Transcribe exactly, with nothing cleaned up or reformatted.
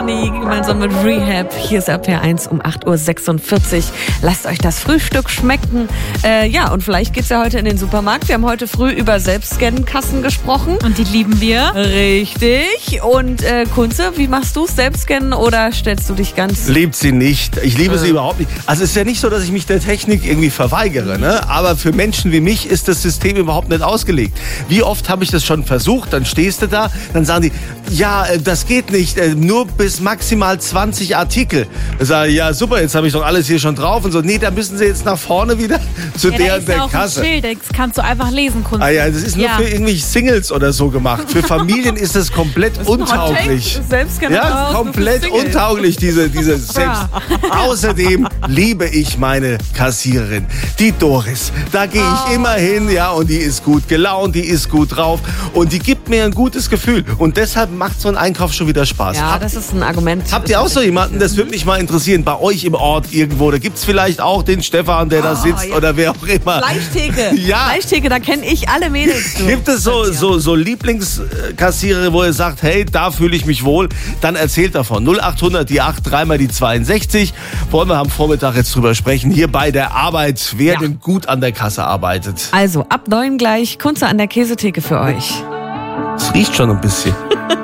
Honey gemeinsam mit Rehab. Hier ist R P R eins um acht Uhr sechsundvierzig. Lasst euch das Frühstück schmecken. Äh, ja, und vielleicht geht's ja heute in den Supermarkt. Wir haben heute früh über Selbstscannen-Kassen gesprochen. Und die lieben wir. Richtig. Und äh, Kunze, wie machst du's? Selbstscannen oder stellst du dich ganz... Liebt sie nicht. Ich liebe äh. sie überhaupt nicht. Also es ist ja nicht so, dass ich mich der Technik irgendwie verweigere, ne? Aber für Menschen wie mich ist das System überhaupt nicht ausgelegt. Wie oft habe ich das schon versucht? Dann stehst du da, dann sagen die, ja, das geht nicht, nur bis maximal zwanzig Artikel. Da sage ich, ja super, jetzt habe ich doch alles hier schon drauf und so. Nee, da müssen sie jetzt nach vorne wieder zu ja, der, da ist der ja auch Kasse. Ein Schild, das kannst du einfach lesen, Kunst. Ah ja, das ist nur ja. für irgendwelche Singles oder so gemacht. Für Familien ist das komplett das untauglich. Selbstscannen Ja, raus, komplett untauglich, diese, diese Selbst. Außerdem liebe ich meine Kassiererin, die Doris. Da gehe ich oh. immer hin, ja, und die ist gut gelaunt, die ist gut drauf und die gibt mir ein gutes Gefühl. Und deshalb macht so ein Einkauf schon wieder Spaß. Ja, Hab, das ist ein Argument. habt ihr auch so jemanden, das würde mich mal interessieren, bei euch im Ort irgendwo? Da gibt es vielleicht auch den Stefan, der da Oh, sitzt ja. oder wer auch immer. Fleischtheke. Ja. Fleischtheke, da kenne ich alle Mädels. Du. Gibt es so, so, so Lieblingskassierer, wo ihr sagt, hey, da fühle ich mich wohl? Dann erzählt davon. null achthundert, die acht, dreimal die zweiundsechzig. Wollen wir am Vormittag jetzt drüber sprechen. Hier bei der Arbeit, wer Ja. denn gut an der Kasse arbeitet. Also, ab neun gleich Kunze an der Käsetheke für euch. Es riecht schon ein bisschen.